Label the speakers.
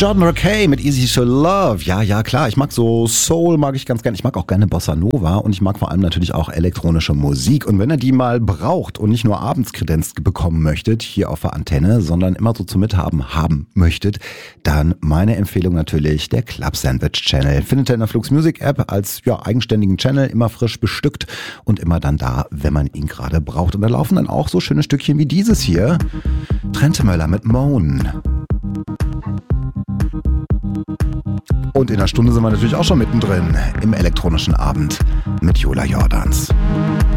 Speaker 1: Jordan Rakei mit Easy to Love. Ja, klar. Ich mag so Soul, mag ich ganz gerne. Ich mag auch gerne Bossa Nova und ich mag vor allem natürlich auch elektronische Musik. Und wenn ihr die mal braucht und nicht nur abends Kredenz bekommen möchtet, hier auf der Antenne, sondern immer so zum Mithaben haben möchtet, dann meine Empfehlung natürlich der Club Sandwich Channel. Findet ihr in der Flux Music App als eigenständigen Channel, immer frisch bestückt und immer dann da, wenn man ihn gerade braucht. Und da laufen dann auch so schöne Stückchen wie dieses hier. Trentemöller mit Moan. Und in einer Stunde sind wir natürlich auch schon mittendrin im elektronischen Abend mit Jola Jordans.